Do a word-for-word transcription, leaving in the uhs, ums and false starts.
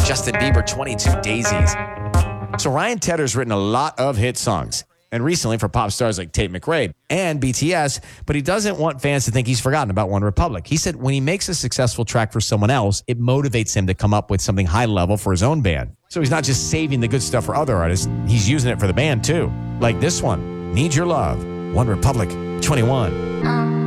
Justin Bieber, twenty-two Daisies. So Ryan Tedder's written a lot of hit songs, and recently for pop stars like Tate McRae and B T S, but he doesn't want fans to think he's forgotten about One Republic. He said when he makes a successful track for someone else, it motivates him to come up with something high level for his own band. So he's not just saving the good stuff for other artists, he's using it for the band too. Like this one, Need Your Love, One Republic, twenty-one. Um.